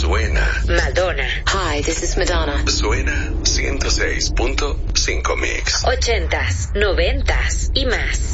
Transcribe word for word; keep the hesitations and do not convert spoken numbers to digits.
Suena Madonna. Hi, this is Madonna. Suena ciento seis punto cinco Mix. Ochentas, noventas y más.